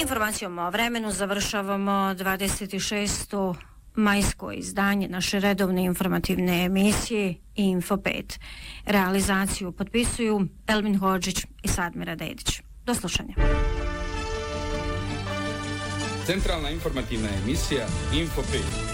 Informacijom o vremenu završavamo 26. majsko izdanje naše redovne informativne emisije Info 5. Realizaciju potpisuju Elmin Hodžić i Sadmira Dedić. Do slušanja. Centralna informativna emisija Info 5.